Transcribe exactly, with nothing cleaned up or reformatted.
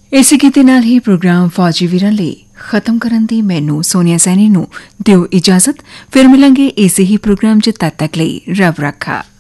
ਇਸੇ ਗੀਤੇ ਨਾਲ ਹੀ ਪ੍ਰੋਗਰਾਮ ਫੌਜੀ ਵੀਰਾਂ ਲਈ ਖਤਮ ਕਰਨ ਦੀ ਮੈਨੂੰ ਸੋਨੀਆ ਸੈਣੀ ਨੂੰ ਦਿਓ ਇਜਾਜ਼ਤ। ਫਿਰ ਮਿਲਾਂਗੇ ਇਸੇ ਹੀ ਪ੍ਰੋਗਰਾਮ 'ਚ, ਤਦ ਤੱਕ ਲਈ ਰੱਬ ਰਾਖਾ।